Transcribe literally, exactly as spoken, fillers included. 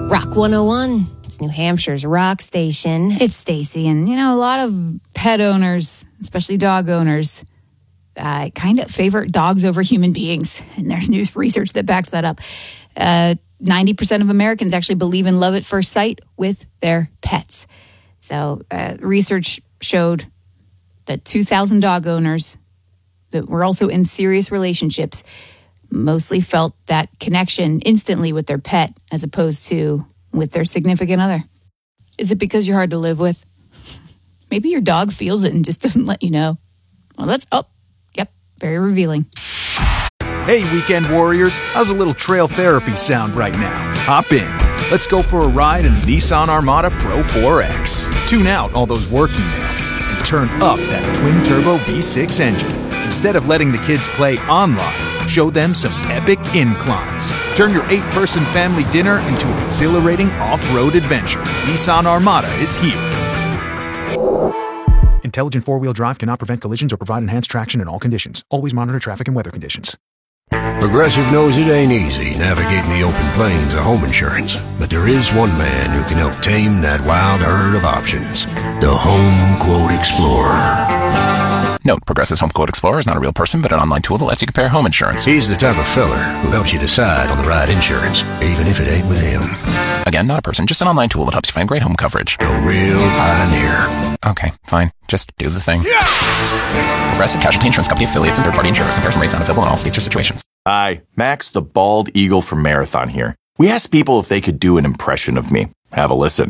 Rock one oh one. It's New Hampshire's rock station. It's Stacy, and you know, a lot of pet owners, especially dog owners, uh, kind of favor dogs over human beings. And there's new research that backs that up. Uh, ninety percent of Americans actually believe in love at first sight with their pets. So uh, research showed that two thousand dog owners that were also in serious relationships mostly felt that connection instantly with their pet as opposed to with their significant other. Is it because you're hard to live with? Maybe your dog feels it and just doesn't let you know. Well, that's, oh, yep, very revealing. Hey, weekend warriors, how's a little trail therapy sound right now? Hop in. Let's go for a ride in the Nissan Armada Pro four X. Tune out all those work emails and turn up that twin-turbo V six engine. Instead of letting the kids play online, show them some epic inclines. Turn your eight-person family dinner into an exhilarating off-road adventure. Nissan Armada is here. Intelligent four-wheel drive cannot prevent collisions or provide enhanced traction in all conditions. Always monitor traffic and weather conditions. Progressive knows it ain't easy navigating the open plains of home insurance, but there is one man who can help tame that wild herd of options. The Home Quote Explorer. Note, Progressive's Home Quote Explorer is not a real person, but an online tool that lets you compare home insurance. He's the type of feller who helps you decide on the right insurance, even if it ain't with him. Again, not a person, just an online tool that helps you find great home coverage. A real pioneer. Okay, fine. Just do the thing. Yeah! Progressive Casualty Insurance Company affiliates and third-party insurers. Comparison rates not available in all states or situations. Hi, Max the Bald Eagle from Marathon here. We asked people if they could do an impression of me. Have a listen.